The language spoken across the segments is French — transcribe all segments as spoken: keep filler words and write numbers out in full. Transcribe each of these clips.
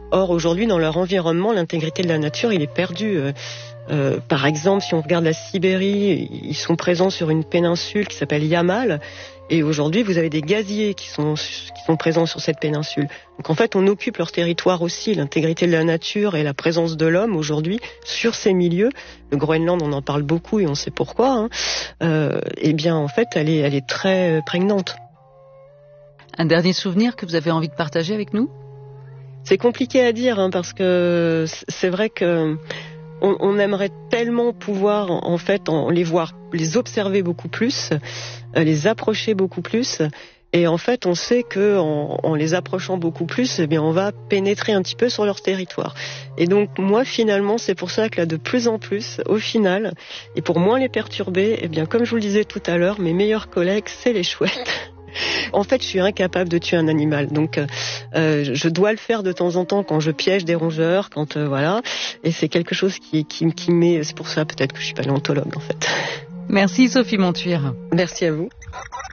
Or, aujourd'hui, dans leur environnement, l'intégrité de la nature, il est perdu. Euh, euh, par exemple, si on regarde la Sibérie, ils sont présents sur une péninsule qui s'appelle Yamal. Et aujourd'hui, vous avez des gaziers qui sont, qui sont présents sur cette péninsule. Donc en fait, on occupe leur territoire aussi, l'intégrité de la nature et la présence de l'homme aujourd'hui sur ces milieux. Le Groenland, on en parle beaucoup et on sait pourquoi. Hein. Euh, eh bien, en fait, elle est, elle est très prégnante. Un dernier souvenir que vous avez envie de partager avec nous ? C'est compliqué à dire, hein, parce que c'est vrai que on, on aimerait tellement pouvoir, en fait, en les voir, les observer beaucoup plus, les approcher beaucoup plus. Et en fait, on sait que en, en les approchant beaucoup plus, eh bien, on va pénétrer un petit peu sur leur territoire. Et donc, moi, finalement, c'est pour ça que là, de plus en plus, au final, et pour moins les perturber, eh bien, comme je vous le disais tout à l'heure, mes meilleurs collègues, c'est les chouettes. En fait, je suis incapable de tuer un animal, donc euh, je dois le faire de temps en temps quand je piège des rongeurs, quand euh, voilà, et c'est quelque chose qui qui, qui met. C'est pour ça peut-être que je suis paléontologue en fait. Merci Sophie Montuire. Merci à vous.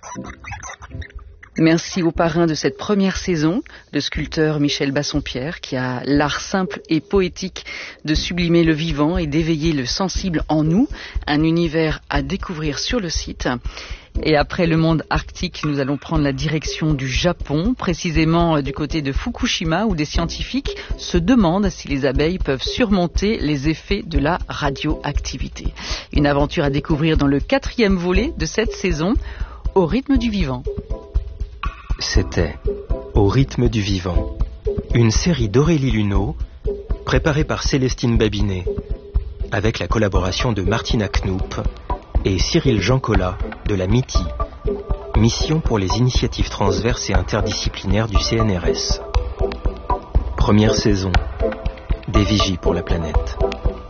Merci au parrain de cette première saison, le sculpteur Michel Bassompierre, qui a l'art simple et poétique de sublimer le vivant et d'éveiller le sensible en nous, un univers à découvrir sur le site. Et après le monde arctique, nous allons prendre la direction du Japon, précisément du côté de Fukushima, où des scientifiques se demandent si les abeilles peuvent surmonter les effets de la radioactivité. Une aventure à découvrir dans le quatrième volet de cette saison, Au rythme du vivant. C'était Au rythme du vivant, une série d'Aurélie Luneau, préparée par Célestine Babinet, avec la collaboration de Martina Knoop et Cyril Jancola de la M I T I, Mission pour les initiatives transverses et interdisciplinaires du C N R S. Première saison, des vigies pour la planète.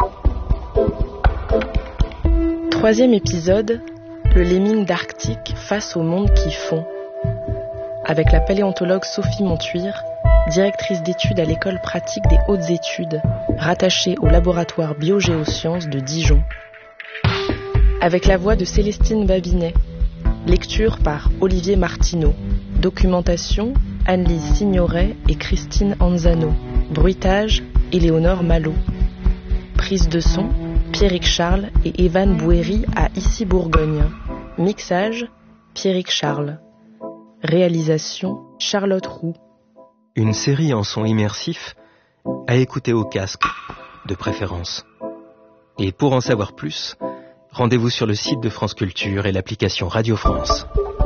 Troisième épisode, le lemming d'Arctique face au monde qui fond. Avec la paléontologue Sophie Montuire, directrice d'études à l'école pratique des hautes études, rattachée au laboratoire biogéosciences de Dijon. Avec la voix de Célestine Babinet, lecture par Olivier Martineau, documentation Anne-Lise Signoret et Christine Anzano, bruitage Éléonore Malo, prise de son Pierrick Charles et Evan Bouéry à Issy-Bourgogne, mixage Pierrick Charles, réalisation Charlotte Roux. Une série en son immersif à écouter au casque, de préférence. Et pour en savoir plus, rendez-vous sur le site de France Culture et l'application Radio France.